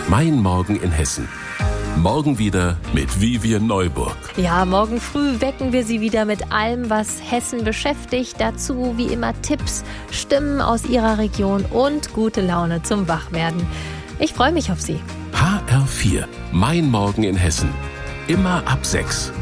Mein Morgen in Hessen. Morgen wieder mit Vivian Neuburg. Ja, morgen früh wecken wir Sie wieder mit allem, was Hessen beschäftigt. Dazu wie immer Tipps, Stimmen aus Ihrer Region und gute Laune zum Wachwerden. Ich freue mich auf Sie. HR4, Mein Morgen in Hessen. Immer ab 6.